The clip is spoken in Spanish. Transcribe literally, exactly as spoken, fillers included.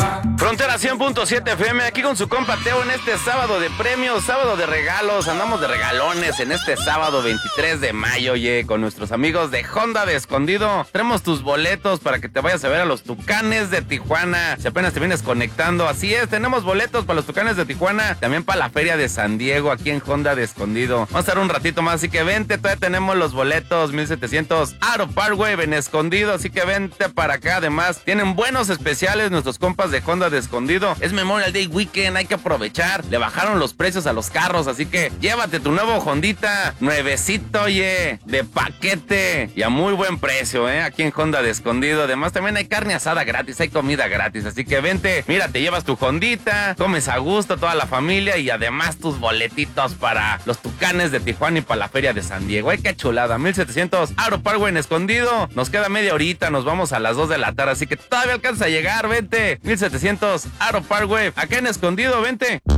Frontera cien punto siete F M, aquí con su compa Teo en este sábado de premios, sábado de regalos, andamos de regalones en este sábado veintitrés de mayo, oye, con nuestros amigos de Honda de Escondido. Tenemos tus boletos para que te vayas a ver a los Tucanes de Tijuana, si apenas te vienes conectando, así es, tenemos boletos para los Tucanes de Tijuana, también para la Feria de San Diego, aquí en Honda de Escondido. Vamos a estar un ratito más, así que vente, todavía tenemos los boletos, mil setecientos Aro Parkway en Escondido, así que vente para acá. Además, tienen buenos especiales nuestros compas de Honda de Escondido. Es Memorial Day Weekend, hay que aprovechar. Le bajaron los precios a los carros, así que llévate tu nuevo Hondita, nuevecito, oye, de paquete y a muy buen precio, eh, aquí en Honda de Escondido. Además, también hay carne asada gratis, hay comida gratis, así que vente, mira, te llevas tu Hondita, comes a gusto toda la familia y además tus boletitos para los Tucanes de Tijuana y para la Feria de San Diego. Ay, qué chulada, mil setecientos Aro Parkway en Escondido. Nos queda media horita, nos vamos a las dos de la tarde, así que todavía alcanza a llegar, vente, mil setecientos Aro Parkway, acá en Escondido, vente.